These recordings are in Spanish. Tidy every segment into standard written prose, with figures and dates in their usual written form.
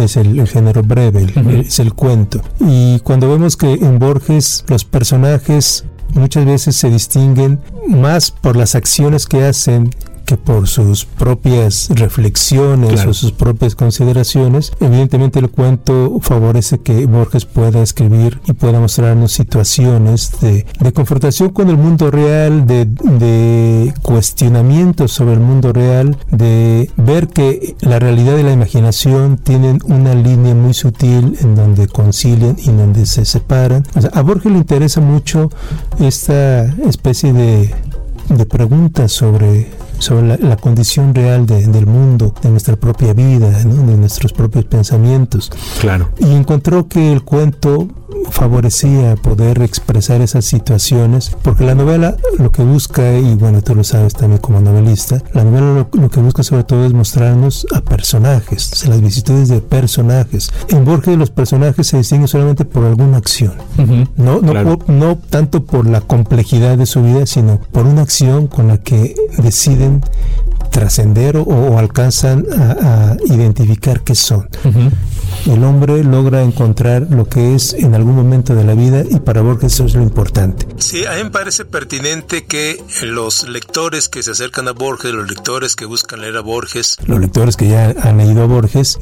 es el género breve, es el cuento. Y cuando vemos que en Borges los personajes muchas veces se distinguen más por las acciones que hacen que por sus propias reflexiones, claro, o sus propias consideraciones, evidentemente el cuento favorece que Borges pueda escribir y pueda mostrarnos situaciones de confrontación con el mundo real, de cuestionamientos sobre el mundo real, de ver que la realidad y la imaginación tienen una línea muy sutil en donde concilian y en donde se separan. O sea, a Borges le interesa mucho esta especie de preguntas sobre la condición real del mundo, de nuestra propia vida, ¿no? De nuestros propios pensamientos. Claro. Y encontró que el cuento favorecía poder expresar esas situaciones, porque la novela lo que busca, y bueno, tú lo sabes también como novelista, la novela lo que busca sobre todo es mostrarnos a personajes, o sea, las vicisitudes de personajes. En Borges los personajes se distinguen solamente por alguna acción, claro, no tanto por la complejidad de su vida, sino por una acción con la que deciden trascender o alcanzan a identificar qué son. El hombre logra encontrar lo que es en algún momento de la vida, y para Borges eso es lo importante. Sí, a mí me parece pertinente que los lectores que se acercan a Borges, los lectores que buscan leer a Borges, los lectores que ya han leído a Borges,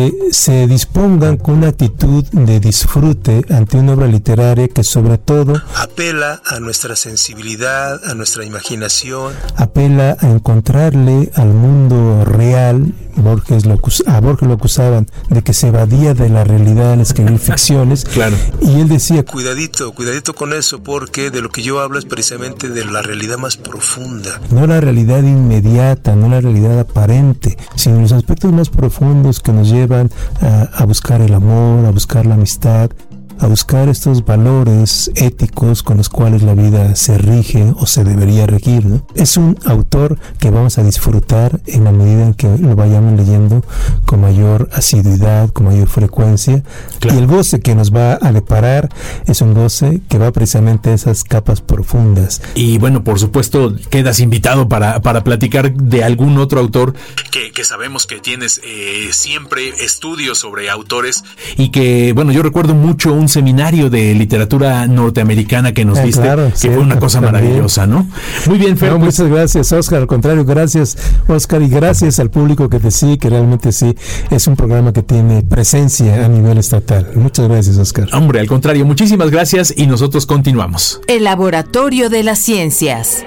se dispongan con una actitud de disfrute ante una obra literaria que sobre todo apela a nuestra sensibilidad, a nuestra imaginación, apela a encontrarle al mundo real. A Borges lo acusaban de que se evadía de la realidad al escribir ficciones. Claro. Y él decía, cuidadito con eso, porque de lo que yo hablo es precisamente de la realidad más profunda. No la realidad inmediata, no la realidad aparente, sino los aspectos más profundos que nos llevan a buscar el amor, a buscar la amistad, a buscar estos valores éticos con los cuales la vida se rige o se debería regir, ¿no? Es un autor que vamos a disfrutar en la medida en que lo vayamos leyendo con mayor asiduidad, con mayor frecuencia. Claro. Y el goce que nos va a deparar es un goce que va precisamente a esas capas profundas. Y bueno, por supuesto, quedas invitado para platicar de algún otro autor que sabemos que tienes siempre estudios sobre autores, y que, bueno, yo recuerdo mucho un seminario de literatura norteamericana que nos diste, claro, que cierto, fue una cosa maravillosa, ¿no? Muy bien, Fer. No, muchas gracias, Oscar. Al contrario, gracias, Oscar, y gracias al público que te sigue, que realmente sí es un programa que tiene presencia a nivel estatal. Muchas gracias, Oscar. Hombre, al contrario, muchísimas gracias, y nosotros continuamos. El Laboratorio de las Ciencias.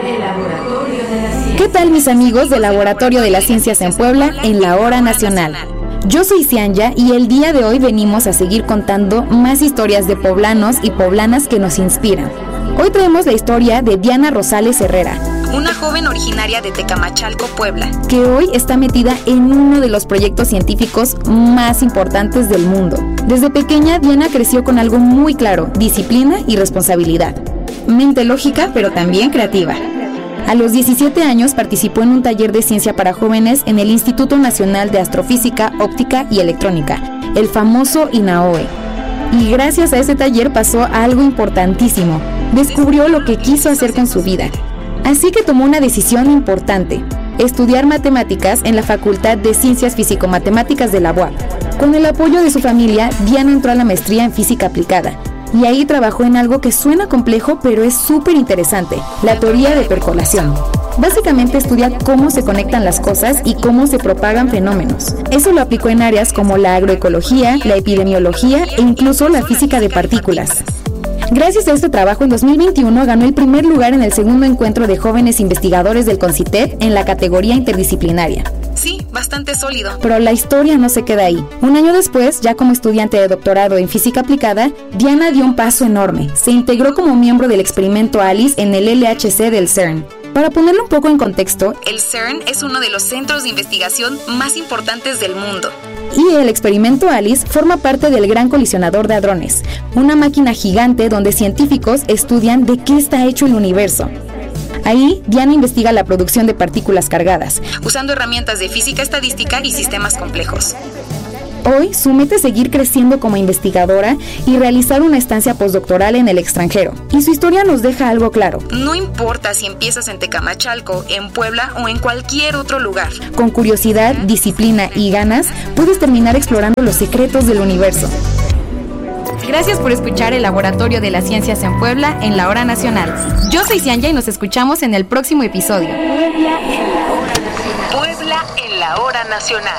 ¿Qué tal, mis amigos del Laboratorio de las Ciencias en Puebla, en la Hora Nacional? Yo soy Cianya, y el día de hoy venimos a seguir contando más historias de poblanos y poblanas que nos inspiran. Hoy traemos la historia de Diana Rosales Herrera, una joven originaria de Tecamachalco, Puebla, que hoy está metida en uno de los proyectos científicos más importantes del mundo. Desde pequeña, Diana creció con algo muy claro: disciplina y responsabilidad. Mente lógica, pero también creativa. A los 17 años participó en un taller de ciencia para jóvenes en el Instituto Nacional de Astrofísica, Óptica y Electrónica, el famoso INAOE. Y gracias a ese taller pasó a algo importantísimo: descubrió lo que quiso hacer con su vida. Así que tomó una decisión importante: estudiar matemáticas en la Facultad de Ciencias Físico-Matemáticas de la UAP. Con el apoyo de su familia, Diana entró a la maestría en física aplicada, y ahí trabajó en algo que suena complejo, pero es súper interesante: la teoría de percolación. Básicamente estudia cómo se conectan las cosas y cómo se propagan fenómenos. Eso lo aplicó en áreas como la agroecología, la epidemiología e incluso la física de partículas. Gracias a este trabajo, en 2021 ganó el primer lugar en el segundo encuentro de jóvenes investigadores del CONCITEP en la categoría interdisciplinaria. Sí, bastante sólido. Pero la historia no se queda ahí. Un año después, ya como estudiante de doctorado en física aplicada, Diana dio un paso enorme. Se integró como miembro del experimento ALICE en el LHC del CERN. Para ponerlo un poco en contexto, el CERN es uno de los centros de investigación más importantes del mundo. Y el experimento ALICE forma parte del Gran Colisionador de Hadrones, una máquina gigante donde científicos estudian de qué está hecho el universo. Ahí, Diana investiga la producción de partículas cargadas, usando herramientas de física estadística y sistemas complejos. Hoy su meta es seguir creciendo como investigadora y realizar una estancia postdoctoral en el extranjero. Y su historia nos deja algo claro. No importa si empiezas en Tecamachalco, en Puebla o en cualquier otro lugar. Con curiosidad, disciplina y ganas, puedes terminar explorando los secretos del universo. Gracias por escuchar el Laboratorio de las Ciencias en Puebla en la Hora Nacional. Yo soy Cianya y nos escuchamos en el próximo episodio. Puebla en la Hora Nacional.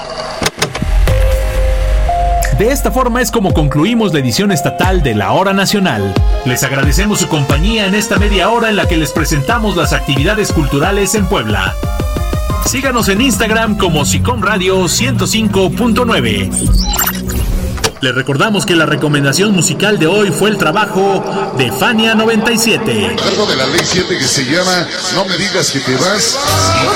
De esta forma es como concluimos la edición estatal de la Hora Nacional. Les agradecemos su compañía en esta media hora en la que les presentamos las actividades culturales en Puebla. Síganos en Instagram como SICOM Radio 105.9. Les recordamos que la recomendación musical de hoy fue el trabajo de Fania 97. Algo de la ley 7 que se llama No me digas que te vas.